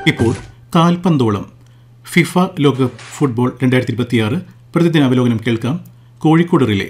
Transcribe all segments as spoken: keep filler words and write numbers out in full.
ഇപ്പോൾ കാൽപന്തോളം ഫിഫ ലോകകപ്പ് ഫുട്ബോൾ രണ്ടായിരത്തി ഇരുപത്തിയാറ് പ്രതിദിനാവലോകനം കേൾക്കാം. കോഴിക്കോട് റിലേ.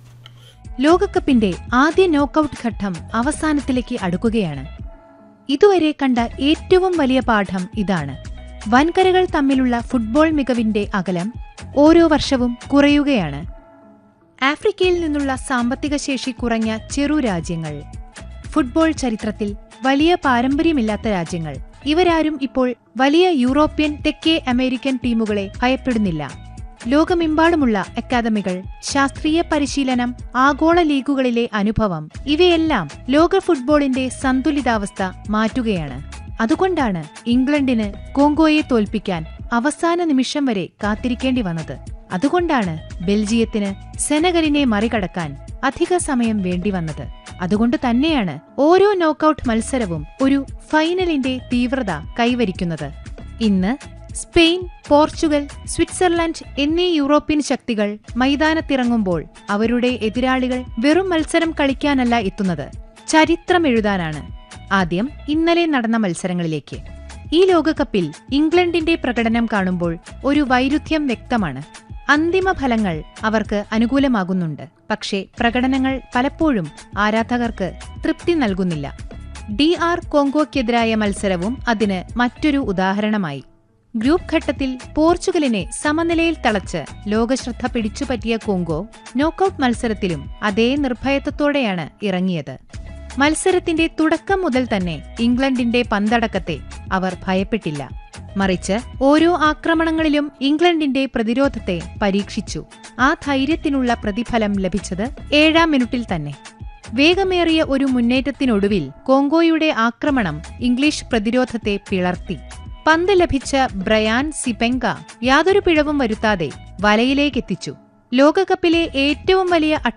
ലോകകപ്പിന്റെ ആദ്യ നോക്കൌട്ട് ഘട്ടം അവസാനത്തിലേക്ക് അടുക്കുകയാണ്. ഇതുവരെ കണ്ട ഏറ്റവും വലിയ പാഠം ഇതാണ്: വൻകരകൾ തമ്മിലുള്ള ഫുട്ബോൾ മികവിന്റെ അകലം ഓരോ വർഷവും കുറയുകയാണ്. ആഫ്രിക്കയിൽ നിന്നുള്ള സാമ്പത്തിക ശേഷി കുറഞ്ഞ ചെറു രാജ്യങ്ങൾ, ഫുട്ബോൾ ചരിത്രത്തിൽ വലിയ പാരമ്പര്യമില്ലാത്ത രാജ്യങ്ങൾ, ഇവരാരും ഇപ്പോൾ വലിയ യൂറോപ്യൻ, തെക്കേ അമേരിക്കൻ ടീമുകളെ ഭയപ്പെടുന്നില്ല. ലോകമെമ്പാടുമുള്ള അക്കാദമികൾ, ശാസ്ത്രീയ പരിശീലനം, ആഗോള ലീഗുകളിലെ അനുഭവം, ഇവയെല്ലാം ലോക ഫുട്ബോളിന്റെ സന്തുലിതാവസ്ഥ മാറ്റുകയാണ്. അതുകൊണ്ടാണ് ഇംഗ്ലണ്ടിന് കോങ്കോയെ തോൽപ്പിക്കാൻ അവസാന നിമിഷം വരെ കാത്തിരിക്കേണ്ടി വന്നത്. അതുകൊണ്ടാണ് ബെൽജിയത്തിന് സെനഗലിനെ മറികടക്കാൻ അധിക സമയം വേണ്ടിവന്നത്. അതുകൊണ്ട് തന്നെയാണ് ഓരോ നോക്കൌട്ട് മത്സരവും ഒരു ഫൈനലിന്റെ തീവ്രത കൈവരിക്കുന്നത്. ഇന്ന് സ്പെയിൻ, പോർച്ചുഗൽ, സ്വിറ്റ്സർലൻഡ് എന്നീ യൂറോപ്യൻ ശക്തികൾ മൈതാനത്തിറങ്ങുമ്പോൾ അവരുടെ എതിരാളികൾ വെറും മത്സരം കളിക്കാനല്ല എത്തുന്നത്, ചരിത്രമെഴുതാനാണ്. ആദ്യം ഇന്നലെ നടന്ന മത്സരങ്ങളിലേക്ക്. ഈ ലോകകപ്പിൽ ഇംഗ്ലണ്ടിന്റെ പ്രകടനം കാണുമ്പോൾ ഒരു വൈരുദ്ധ്യം വ്യക്തമാണ്. അന്തിമ ഫലങ്ങൾ അവർക്ക് അനുകൂലമാകുന്നുണ്ട്, പക്ഷേ പ്രകടനങ്ങൾ പലപ്പോഴും ആരാധകർക്ക് തൃപ്തി നൽകുന്നില്ല. ഡി ആർ കോങ്കോയ്ക്കെതിരായ മത്സരവും അതിന് മറ്റൊരു ഉദാഹരണമായി. ഗ്രൂപ്പ് ഘട്ടത്തിൽ പോർച്ചുഗലിനെ സമനിലയിൽ തളച്ച് ലോകശ്രദ്ധ പിടിച്ചുപറ്റിയ കോങ്കോ നോക്കൌട്ട് മത്സരത്തിലും അതേ നിർഭയത്വത്തോടെയാണ് ഇറങ്ങിയത്. മത്സരത്തിന്റെ തുടക്കം മുതൽ തന്നെ ഇംഗ്ലണ്ടിന്റെ പന്തടക്കത്തെ അവർ ഭയപ്പെട്ടില്ല. മറിച്ച് ഓരോ ആക്രമണങ്ങളിലും ഇംഗ്ലണ്ടിന്റെ പ്രതിരോധത്തെ പരീക്ഷിച്ചു. ആ ധൈര്യത്തിനുള്ള പ്രതിഫലം ലഭിച്ചത് ഏഴാം മിനിറ്റിൽ തന്നെ. വേഗമേറിയ ഒരു മുന്നേറ്റത്തിനൊടുവിൽ കോങ്കോയുടെ ആക്രമണം ഇംഗ്ലീഷ് പ്രതിരോധത്തെ പിളർത്തി. പന്ത് ലഭിച്ച ബ്രയാൻ സിപെങ്ക യാതൊരു പിഴവും വരുത്താതെ വലയിലേക്കെത്തിച്ചു. ലോകകപ്പിലെ ഏറ്റവും വലിയ